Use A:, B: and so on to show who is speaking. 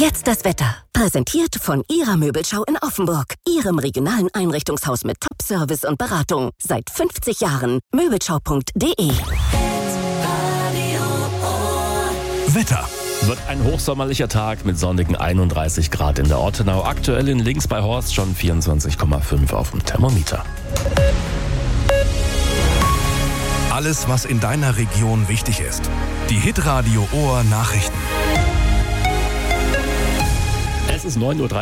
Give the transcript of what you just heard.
A: Jetzt das Wetter. Präsentiert von Ihrer Möbelschau in Offenburg. Ihrem regionalen Einrichtungshaus mit Top-Service und Beratung. Seit 50 Jahren. Möbelschau.de.
B: Wetter.
C: Wird ein hochsommerlicher Tag mit sonnigen 31 Grad in der Ortenau. Aktuell in Links bei Horst schon 24,5 auf dem Thermometer.
B: Alles, was in deiner Region wichtig ist. Die Hitradio Ohr Nachrichten.
C: Es ist 9:30 Uhr.